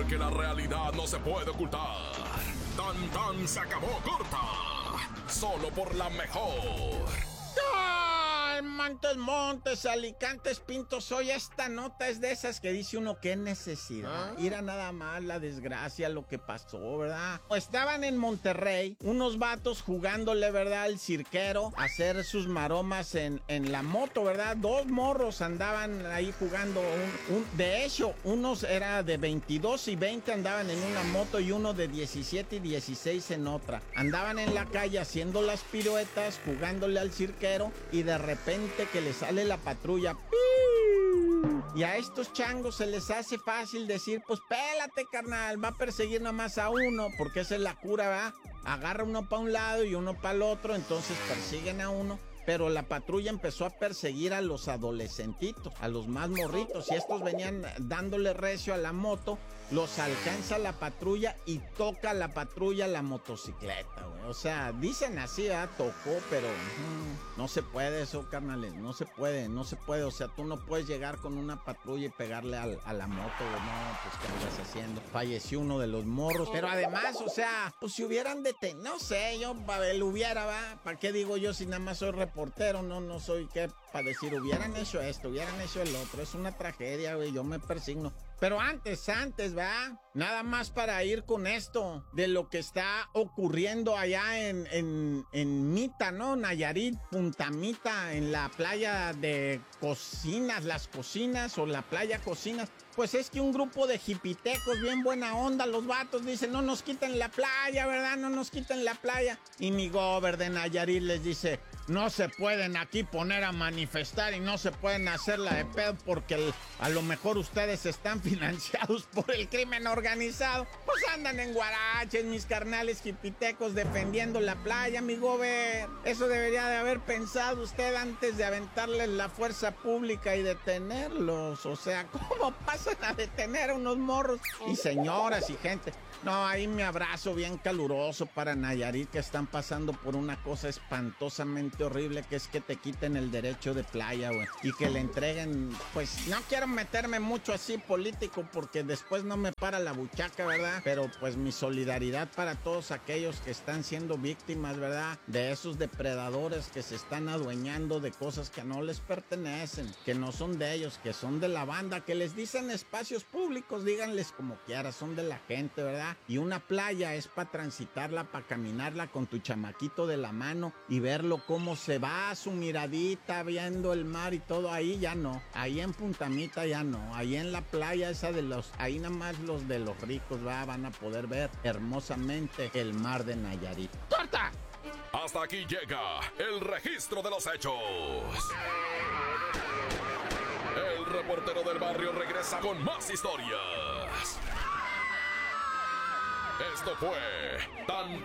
Porque la realidad no se puede ocultar. Tan tan se acabó corta. Solo por la mejor. ¡Ay, Montes, Alicantes, Pintos! Hoy esta nota es de esas que dice uno qué necesidad. Ir a nada más la desgracia, lo que pasó, ¿verdad? Estaban en Monterrey unos vatos jugándole, ¿verdad? Al cirquero, a hacer sus maromas en la moto, ¿verdad? Dos morros andaban ahí jugando. De hecho, unos era de 22 y 20 andaban en una moto y uno de 17 y 16 en otra. Andaban en la calle haciendo las piruetas, jugándole al cirquero, y de repente que le sale la patrulla. Y a estos changos se les hace fácil decir, pues pélate, carnal, va a perseguir nomás a uno, porque esa es la cura, ¿va? Agarra uno para un lado y uno para el otro, entonces persiguen a uno. Pero la patrulla empezó a perseguir a los adolescentitos, a los más morritos, y estos venían dándole recio a la moto. Los alcanza la patrulla y toca la patrulla la motocicleta, güey. O sea, dicen así, tocó, pero no se puede eso, carnales, no se puede. O sea, tú no puedes llegar con una patrulla y pegarle a la moto, güey. No, pues, ¿qué andas haciendo? Falleció uno de los morros, pero además, o sea, pues si hubieran detenido, no sé, yo, lo hubiera, ¿va? ¿Para qué digo yo si nada más soy reportero? No soy, ¿qué? Para decir, hubieran hecho esto, hubieran hecho el otro. Es una tragedia, güey, yo me persigno. Pero antes, ¿va? Nada más para ir con esto de lo que está ocurriendo allá en Mita, ¿no? Nayarit, Punta Mita, en la playa de Cocinas, Las Cocinas o la playa Cocinas. Pues es que un grupo de jipitecos bien buena onda, los vatos dicen, no nos quiten la playa, ¿verdad? No nos quiten la playa. Y mi gober de Nayarit les dice, no se pueden aquí poner a manifestar y no se pueden hacer la de pedo porque a lo mejor ustedes están financiados por el crimen organizado. Pues andan en guaraches, mis carnales jipitecos, defendiendo la playa, mi gober. Eso debería de haber pensado usted antes de aventarles la fuerza pública y detenerlos. O sea, ¿cómo pasan a detener a unos morros? Y señoras y gente. No, ahí mi abrazo bien caluroso para Nayarit, que están pasando por una cosa espantosamente horrible, que es que te quiten el derecho de playa, güey. Y que le entreguen, pues no quiero meterme mucho así político porque después no me para la buchaca, ¿verdad? Pero pues mi solidaridad para todos aquellos que están siendo víctimas, ¿verdad? De esos depredadores que se están adueñando de cosas que no les pertenecen, que no son de ellos, que son de la banda, que les dicen espacios públicos, díganles como quiera, son de la gente, ¿verdad? Y una playa es para transitarla, para caminarla con tu chamaquito de la mano y verlo cómo se va a su miradita viendo el mar y todo. Ahí ya no, ahí en Punta Mita ya no, ahí en la playa esa de ahí nada más los de los ricos van a poder ver hermosamente el mar de Nayarit. ¡Corta! Hasta aquí llega el registro de los hechos. El reportero del barrio regresa con más historias. Esto fue Tan